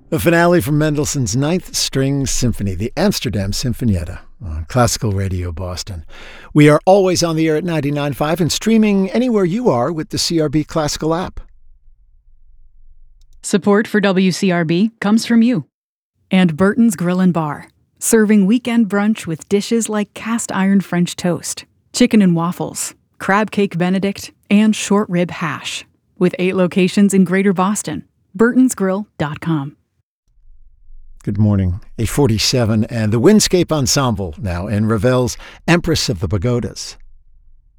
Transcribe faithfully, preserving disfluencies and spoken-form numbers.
The finale from Mendelssohn's Ninth String Symphony, the Amsterdam Sinfonietta, on Classical Radio Boston. We are always on the air at ninety-nine point five and streaming anywhere you are with the C R B Classical app. Support for W C R B comes from you and Burton's Grill and Bar, serving weekend brunch with dishes like cast iron French toast, chicken and waffles, crab cake Benedict, and short rib hash. With eight locations in Greater Boston. burtons grill dot com. Good morning. eight forty-seven, and the Windscape Ensemble now in Ravel's Empress of the Pagodas.